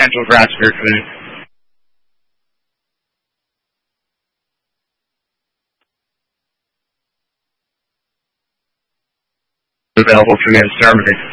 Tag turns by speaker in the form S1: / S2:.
S1: potential grass skirt clinic available through Man's Ceramics.